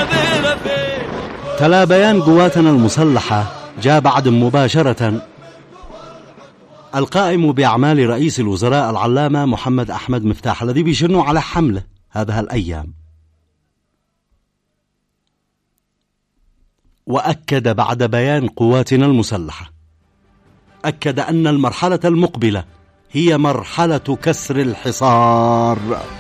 تلا بيان قواتنا المسلحة جاء بعد مباشرة القائم بأعمال رئيس الوزراء العلامة محمد أحمد مفتاح الذي بيشنوا على حملة هذه الأيام، وأكد بعد بيان قواتنا المسلحة أكد أن المرحلة المقبلة هي مرحلة كسر الحصار.